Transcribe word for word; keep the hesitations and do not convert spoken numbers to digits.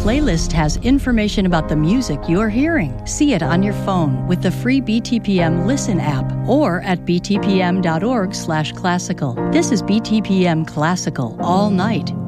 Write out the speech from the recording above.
playlist has information about the music you're hearing. See it on your phone with the free B T P M Listen app or at b t p m dot org slash classical. This is B T P M Classical all night.